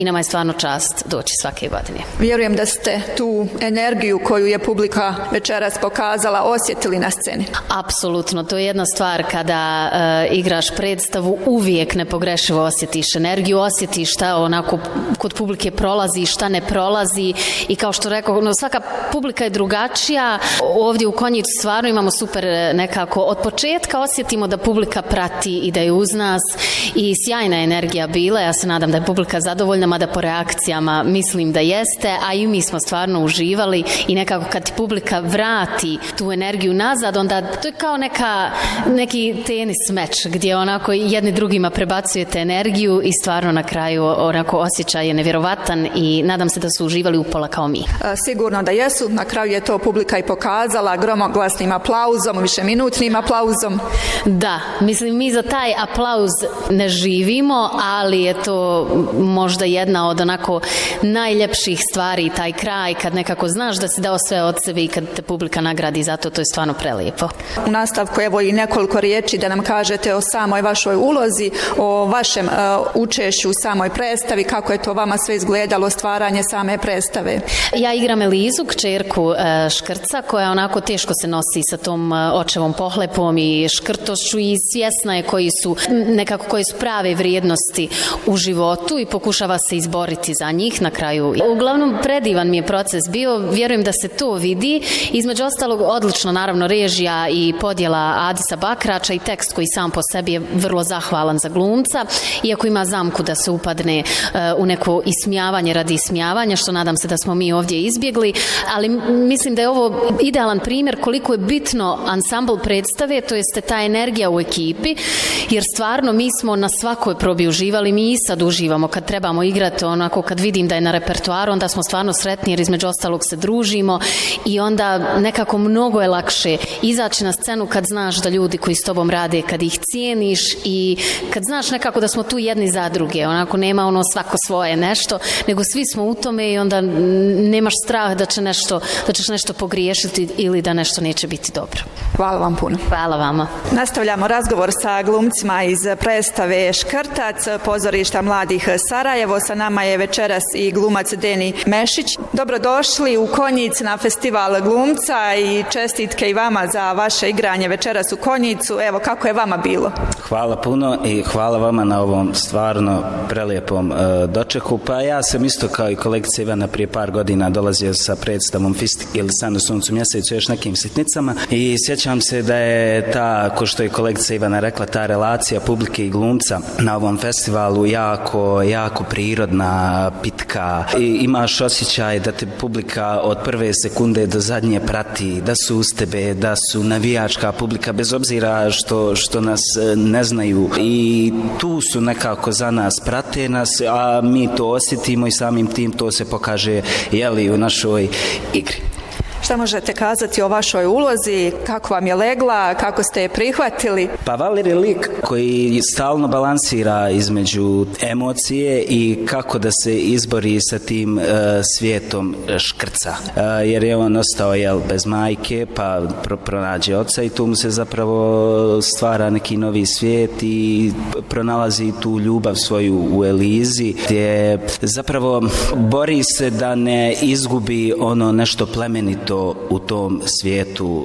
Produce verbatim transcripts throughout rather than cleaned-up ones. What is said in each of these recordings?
i nama je stvarno čast doći svake godine. Vjerujem da ste tu energiju koju je publika večeras pokazala osjetili na sceni. Apsolutno, to je jedna stvar kada uh, igraš predstavu, uvijek nepogrešivo osjetiš energiju, osjetiš šta onako kod publike prolazi, šta ne prolazi i kao što rekao, no, svaka publika je drugačija. Ovdje u Konjicu stvarno imamo super nekako, od početka osjetimo da publika prati i da je uz nas i sjajna energija bila. Ja se nadam da je publika zadovoljna, mada po reakcijama mislim da jeste, a i mi smo stvarno uživali i nekako kad ti publika vrati tu energiju nazad, onda to je kao neka, neki tenis meč gdje onako jedni drugima prebacujete energiju i stvarno na kraju onako osjećaj je nevjerovatan i nadam se da su uživali upola kao mi. Sigurno da jesu, na kraju je to publika i pokazala gromoglasnim aplauzom, višeminutnim aplauzom. Da, mislim mi za taj aplauz ne živimo, ali je to možda jedna od onako najljepših stvari, taj kraj kad nekako znaš da si dao sve od sebe i kad te publika nagradi, zato to je stvarno prelijepo. U nastavku evo i nekoliko riječi da nam kažete o samoj vašoj ulozi, o vašem uh, učešću u samoj predstavi, kako je to vama sve izgledalo stvaranje same predstave. Ja igram Elizu, kćerku uh, Škrca, koja onako teško se nosi sa tom uh, očevom pohlepom i škrtošću i svjesna je koji su nekako koje su prave vrijednosti u životu i pokušava se izboriti za njih na kraju. Uglavnom predivan mi je proces bio, vjerujem da se to vidi. Između ostalog odlično naravno režija i podjela Adisa Bakrača i tekst koji sam po sebi je vrlo zahvalan za glumca, iako ima zamku da se upadne uh, u neko ismijavanje radi ismijavanja, što nadam se da smo mi ovdje izbjegli, ali mislim da je ovo idealan primjer koliko je bitno ansambl predstave, to jeste ta energija u ekipi, jer stvarno mi smo na svakoj probi uživali, mi i sad uživamo kad trebamo igrati, onako kad vidim da je na repertoaru, onda smo stvarno sretni jer između ostalog se družimo i onda nekako mnogo je lakše izaći na scenu kad znaš da ljudi koji s tobom rade, kad ih cijeniš i kad znaš nekako da smo tu jedni za druge, onako nema ono svako svoje nešto, nego svi smo u tome i onda nemaš strah da će nešto, da ćeš nešto pogriješiti ili da nešto neće biti dobro. Hvala vam puno. Hvala vama. Nastavljamo razgovor sa glumcima iz predstave Škrtac, pozorišta mladih Sarajevo. Sa nama je večeras i glumac Deni Mešić. Dobrodošli u Konjic na festival glumca i čestitke i vama za vaše igranje večeras u Konjicu. Evo, kako je vama bilo? Hvala puno i hvala vama na ovom stvarno prelijepom uh, dočeku. Pa ja sam isto kao i kolegica Ivana prije par godina dolazio sa predstavom Fistik ili San u suncu mjesecu još nekim sitnicama i sjećam se da je ta, ko što je kolegica Ivana rekla, ta relacija publike i glumca na ovom festivalu jako, jako prirodna, pitka i imaš osjećaj da te publika od prve sekunde do zadnje prati, da su uz tebe, da su navijačka publika bez obzira što, što nas ne znaju i tu su nekako za nas, prate nas, a mi to osjetimo i samim tim to se pokaže jeli u našoj igri. Šta možete kazati o vašoj ulozi, kako vam je legla, kako ste je prihvatili? Pa Valer je lik koji stalno balansira između emocije i kako da se izbori sa tim uh, svijetom škrca. Uh, jer je on ostao jel, bez majke, pa pro, pronađe oca i tu mu se zapravo stvara neki novi svijet i pronalazi tu ljubav svoju u Elizi, gdje zapravo bori se da ne izgubi ono nešto plemenito u tom svijetu uh,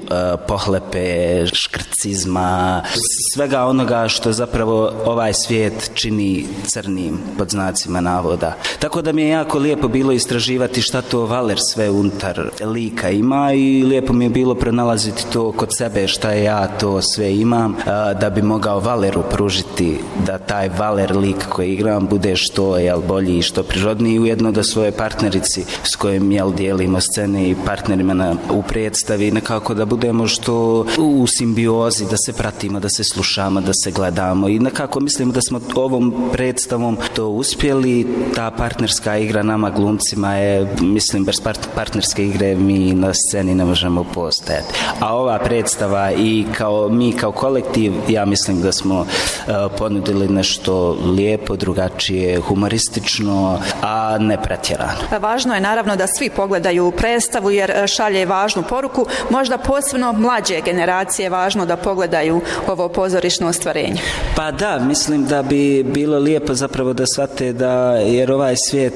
pohlepe, škrcizma, svega onoga što zapravo ovaj svijet čini crnim, pod znacima navoda. Tako da mi je jako lijepo bilo istraživati šta to Valer sve unutar lika ima i lijepo mi je bilo pronalaziti to kod sebe šta ja to sve imam, uh, da bi mogao Valeru pružiti da taj Valer lik koji igram bude što jel, bolji i što prirodniji, ujedno da svoje partnerici s kojim jel, dijelimo scene i partnerima na, u predstavi nekako da budemo što u simbiozi, da se pratimo, da se slušamo, da se gledamo i nekako mislim da smo ovom predstavom to uspjeli. Ta partnerska igra nama glumcima je, mislim, bez partnerske igre mi na sceni ne možemo postojati. A ova predstava i kao mi kao kolektiv, ja mislim da smo uh, ponudili nešto lijepo, drugačije, humoristično, a ne pretjerano. Važno je naravno da svi pogledaju predstavu jer šalje važnu poruku, možda posebno mlađe generacije važno da pogledaju ovo ovo pozorišno ostvarenje? Pa da, mislim da bi bilo lijepo zapravo da shvate da, jer ovaj svijet